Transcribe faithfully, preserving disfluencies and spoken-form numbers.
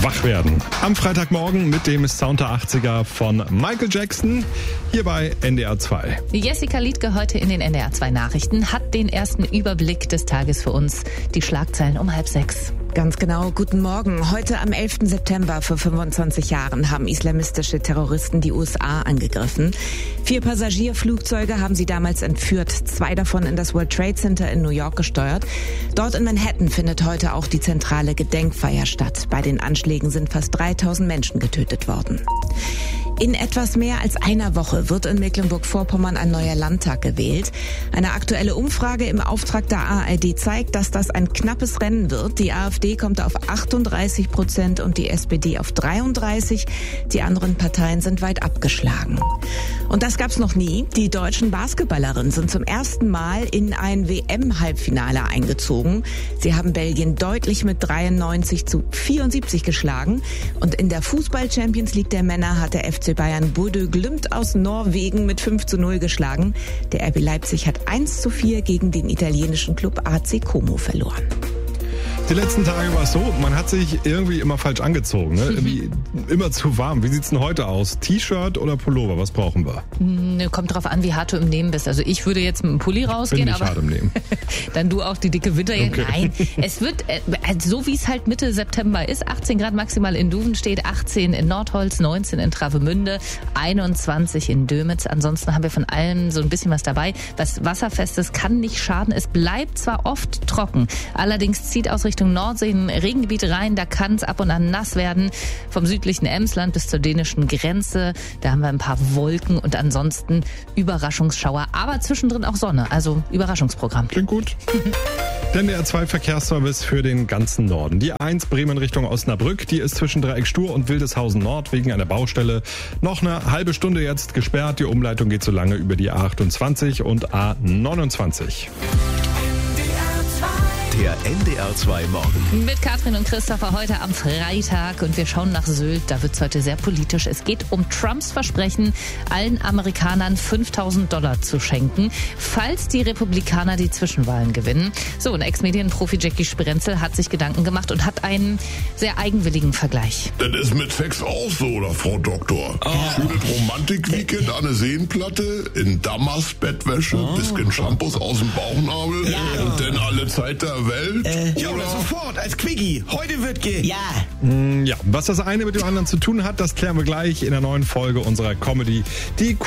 Wach werden. Am Freitagmorgen mit dem Sound der achtziger von Michael Jackson hier bei N D R zwei. Jessica Liedtke heute in den N D R zwei Nachrichten hat den ersten Überblick des Tages für uns. Die Schlagzeilen um halb sechs. Ganz genau, guten Morgen. Heute am elften September vor fünfundzwanzig Jahren haben islamistische Terroristen die U S A angegriffen. Vier Passagierflugzeuge haben sie damals entführt, zwei davon in das World Trade Center in New York gesteuert. Dort in Manhattan findet heute auch die zentrale Gedenkfeier statt. Bei den Anschlägen sind fast dreitausend Menschen getötet worden. In etwas mehr als einer Woche wird in Mecklenburg-Vorpommern ein neuer Landtag gewählt. Eine aktuelle Umfrage im Auftrag der A R D zeigt, dass das ein knappes Rennen wird. Die AfD kommt auf achtunddreißig Prozent und die S P D auf dreiunddreißig. Die anderen Parteien sind weit abgeschlagen. Und das gab's noch nie. Die deutschen Basketballerinnen sind zum ersten Mal in ein W M-Halbfinale eingezogen. Sie haben Belgien deutlich mit dreiundneunzig zu vierundsiebzig geschlagen. Und in der Fußball-Champions League der Männer hat der F C Bayern Bodø Glimt aus Norwegen mit fünf zu null geschlagen. Der R B Leipzig hat eins zu vier gegen den italienischen Club A C Como verloren. Die letzten Tage war es so, man hat sich irgendwie immer falsch angezogen, ne? Irgendwie immer zu warm. Wie sieht's denn heute aus? T-Shirt oder Pullover? Was brauchen wir? Kommt drauf an, wie hart du im Nehmen bist. Also ich würde jetzt mit einem Pulli rausgehen, Bin nicht aber hart im Nehmen. Dann du auch die dicke Winterjacke. Okay. Nein, es wird äh, so wie es halt Mitte September ist. achtzehn Grad maximal in Duvenstedt, achtzehn in Nordholz, neunzehn in Travemünde, einundzwanzig in Dömitz. Ansonsten haben wir von allem so ein bisschen was dabei. Was wasserfestes kann nicht schaden. Es bleibt zwar oft trocken, allerdings zieht aus Richtung Nordsee in Regengebiete rein, da kann es ab und an nass werden. Vom südlichen Emsland bis zur dänischen Grenze, da haben wir ein paar Wolken und ansonsten Überraschungsschauer, aber zwischendrin auch Sonne, also Überraschungsprogramm. Klingt gut. Der N D R zwei Verkehrsservice für den ganzen Norden. Die eins Bremen Richtung Osnabrück, die ist zwischen Dreieck Stur und Wildeshausen Nord wegen einer Baustelle noch eine halbe Stunde jetzt gesperrt. Die Umleitung geht so lange über die A achtundzwanzig und A neunundzwanzig. Der N D R zwei Morgen. Mit Katrin und Christopher heute am Freitag und wir schauen nach Sylt. Da wird es heute sehr politisch. Es geht um Trumps Versprechen, allen Amerikanern fünftausend Dollar zu schenken, falls die Republikaner die Zwischenwahlen gewinnen. So, ein Ex-Medienprofi Jackie Sprenzel hat sich Gedanken gemacht und hat einen sehr eigenwilligen Vergleich. Das ist mit Sex auch so, oder Frau Doktor? Oh. Schönes Romantik-Weekend an der Seenplatte, in Damast-Bettwäsche, oh. bisschen Shampoos aus dem Bauchnabel ja. und dann alle Zeit der Welt? Äh, ja, oder sofort, als Quickie. Heute wird ge... Ja. Ja, was das eine mit dem anderen zu tun hat, das klären wir gleich in der neuen Folge unserer Comedy. Die